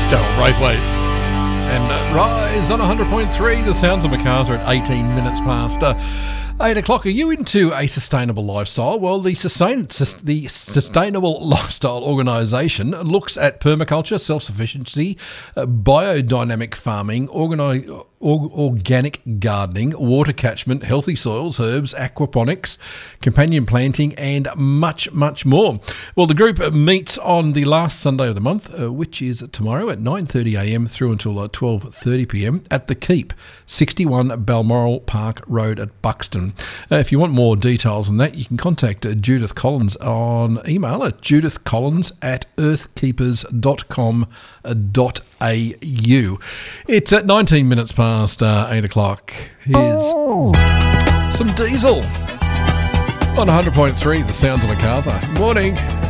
Daryl Braithwaite. And Rise on 100.3, the sounds of Macarthur at 18 minutes past 8 o'clock. Are you into a sustainable lifestyle? Well, the Sustainable Lifestyle Organisation looks at permaculture, self-sufficiency, biodynamic farming, organic gardening, water catchment, healthy soils, herbs, aquaponics, companion planting, and much, much more. Well, the group meets on the last Sunday of the month, which is tomorrow at 9:30am through until 12:30pm at The Keep, 61 Balmoral Park Road at Buxton. If you want more details on that, you can contact Judith Collins on email at judithcollins@earthkeepers.com.au. It's at 19 minutes past 8 o'clock. Here's some Diesel on 100.3, the sounds of Macarthur. Morning.